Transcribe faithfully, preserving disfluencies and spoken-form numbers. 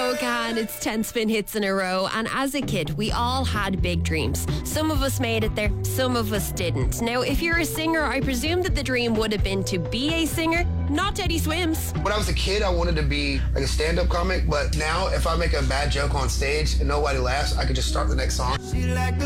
Can. It's ten spin hits in a row, and as a kid we all had big dreams. Some of us made it there, some of us didn't. Now if you're a singer, I presume that the dream would have been to be a singer, not Teddy Swims. When I was a kid, I wanted to be like a stand-up comic, but now if I make a bad joke on stage and nobody laughs, I could just start the next song.